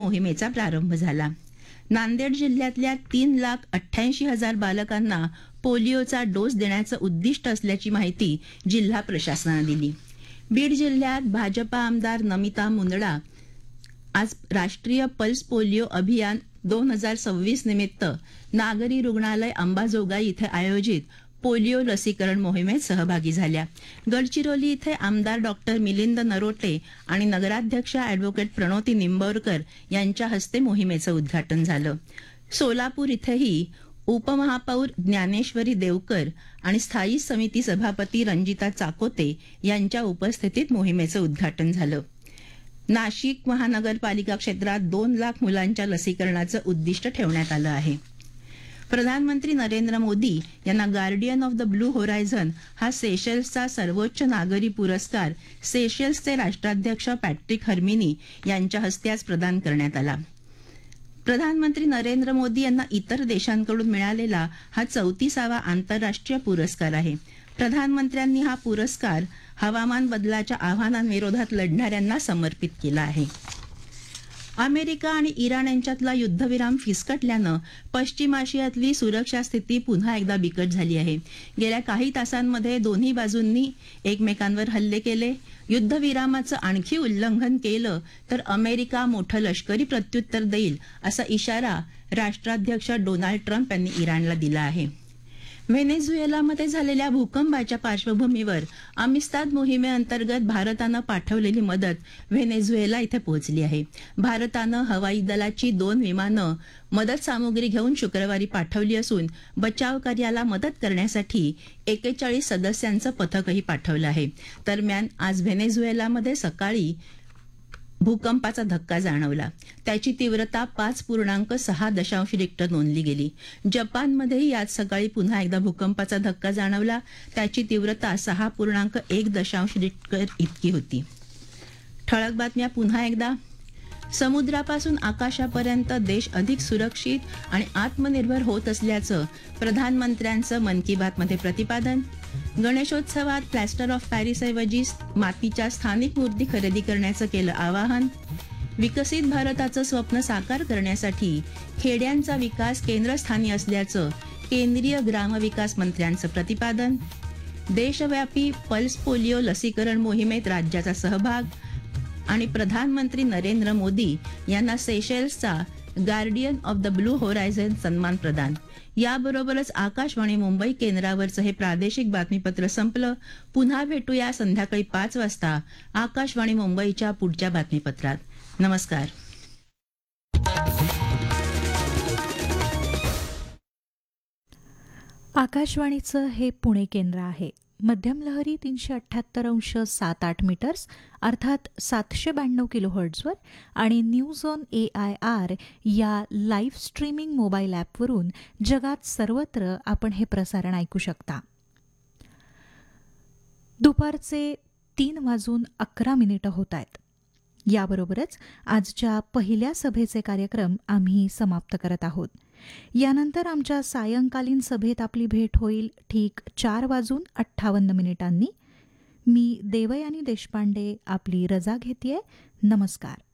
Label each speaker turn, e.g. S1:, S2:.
S1: मोहिमेचा प्रारंभ झाला. नांदेड जिल्ह्यातल्या 3,88,000 बालकांना पोलिओचा डोस देण्याचं उद्दिष्ट असल्याची माहिती जिल्हा प्रशासनानं दिली. बीड जिल्ह्यात भाजपा आमदार नमिता मुंदडा आज राष्ट्रीय पल्स पोलिओ अभियान 2026 निमित्त नागरी रुग्णालय अंबाजोगाई इथे आयोजित पोलिओ लसीकरण मोहिमेत सहभागी झाल्या. गडचिरोली इथे आमदार डॉक्टर मिलिंद नरोटे आणि नगराध्यक्षा अॅडव्होकेट प्रणोती निंबाळकर यांच्या हस्ते मोहिमेचं उद्घाटन झालं. सोलापूर इथेही उपमहापौर ज्ञानेश्वरी देवकर आणि स्थायी समिती सभापती रंजिता चाकोते यांच्या उपस्थितीत मोहिमेचं उद्घाटन झालं. नाशिक महानगरपालिका क्षेत्रात 2 लाख मुलांच्या लसीकरणाचं उद्दिष्ट ठेवण्यात आलं आहे. प्रधानमंत्री नरेंद्र मोदी यांना guardian of the blue horizon हा सेशल्सचा सर्वोच्च नागरी पुरस्कार सेशल्सचे राष्ट्राध्यक्ष पॅट्रिक हर्मिनी यांच्या हस्ते आज प्रदान करण्यात आला. प्रधानमंत्री नरेंद्र मोदी यांना इतर देशांकडून मिळालेला हा 34वा आंतरराष्ट्रीय पुरस्कार आहे. प्रधानमंत्र्यांनी हा पुरस्कार हवामान बदलाच्या आव्हानांविरोधात लढणाऱ्यांना समर्पित केला आहे. अमेरिका आणि इराण यांच्यातला युद्धविराम फिसकटल्यानं पश्चिम आशियातली सुरक्षा स्थिती पुन्हा एकदा बिकट झाली आहे. गेल्या काही तासांमध्ये दोन्ही बाजूंनी एकमेकांवर हल्ले केले. युद्धविरामाचं आणखी उल्लंघन केलं तर अमेरिका मोठं लष्करी प्रत्युत्तर देईल असा इशारा राष्ट्राध्यक्ष डोनाल्ड ट्रम्प यांनी इराणला दिला आहे. व्हेनेझुएलामध्ये झालेल्या भूकंपाच्या पार्श्वभूमीवर आमिस्ताद मोहिमेअंतर्गत भारतानं पाठवलेली मदत व्हेनेझुएला इथे पोहोचली आहे. भारतानं हवाई दलाची 2 विमानं मदत सामुग्री घेऊन शुक्रवारी पाठवली असून बचाव कार्याला मदत करण्यासाठी 41 सदस्यांचं पथकही पाठवलं आहे. दरम्यान आज व्हेनेझुएलामध्ये सकाळी भूकंपाचा धक्का जाणवला. त्याची तीव्रता 5.6 रिक्टर नोंदली गेली. जपानमध्येही आज सकाळी पुन्हा एकदा भूकंपाचा धक्का जाणवला. त्याची तीव्रता 6.1 रिक्टर इतकी होती. ठळक बातम्या पुन्हा एकदा. समुद्रापासून आकाशापर्यंत देश अधिक सुरक्षित आणि आत्मनिर्भर होत असल्याचं प्रधानमंत्र्यांचं मन की बातमध्ये प्रतिपादन. गणेशोत्सवात प्लॅस्टर ऑफ पॅरिसऐवजी मातीच्या स्थानिक मूर्ती खरेदी करण्याचं केलं आवाहन. विकसित भारताचं स्वप्न साकार करण्यासाठी खेड्यांचा विकास केंद्रस्थानी असल्याचं केंद्रीय ग्रामविकास मंत्र्यांचं प्रतिपादन. देशव्यापी पल्स पोलिओ लसीकरण मोहिमेत राज्याचा सहभाग आणि प्रधानमंत्री नरेंद्र मोदी यांना सेशेल्सचा guardian of the blue horizon सन्मान प्रदान. याबरोबरच आकाशवाणी मुंबई केंद्रावरचं हे प्रादेशिक बातमीपत्र संपलं. पुन्हा भेटूया संध्याकाळी 5 वाजता आकाशवाणी मुंबईच्या पुढच्या बातमीपत्रात. नमस्कार.
S2: आकाशवाणीचं हे पुणे केंद्र आहे. मध्यम लहरी 378.78 मीटर्स अर्थात 792 किलोहर्ट्झवर आणि न्यूज ऑन AIR या लाईव्ह स्ट्रीमिंग मोबाईल ॲपवरून जगात सर्वत्र आपण हे प्रसारण ऐकू शकता. दुपारचे 3:11 होत आहेत. याबरोबरच आजच्या पहिल्या सभेचे कार्यक्रम आम्ही समाप्त करत आहोत. यानंतर आमच्या सायंकालीन सभेत आपली भेट होईल ठीक 4:58 मी देवयानी देशपांडे आपली रजा घेतेय. नमस्कार.